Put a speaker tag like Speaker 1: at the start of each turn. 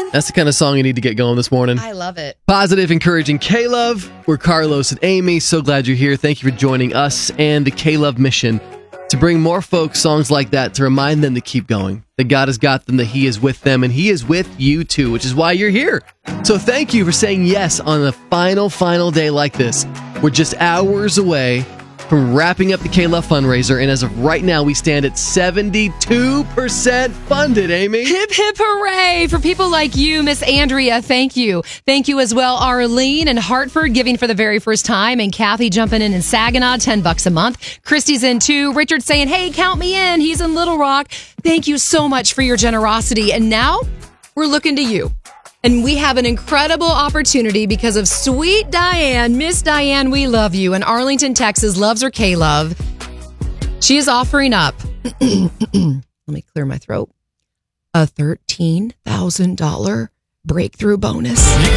Speaker 1: That's the kind of song you need to get going this morning.
Speaker 2: I love it.
Speaker 1: Positive, encouraging K-Love. We're Carlos and Amy. So glad you're here. Thank you for joining us and the K-Love mission to bring more folks songs like that to remind them to keep going. That God has got them, that He is with them, and He is with you too, which is why you're here. So thank you for saying yes on a final day like this. We're just hours away from wrapping up the K-Love fundraiser, and as of right now, we stand at 72% funded, Amy.
Speaker 2: Hip, hip, hooray for people like you, Miss Andrea. Thank you. Thank you as well, Arlene in Hartford, giving for the very first time, and Kathy jumping in Saginaw, $10 a month. Christy's in too. Richard saying, hey, count me in. He's in Little Rock. Thank you so much for your generosity. And now we're looking to you. And we have an incredible opportunity because of sweet Diane. Miss Diane, we love you. And Arlington, Texas loves her K-Love. She is offering up, let me clear my throat, a $13,000 breakthrough bonus.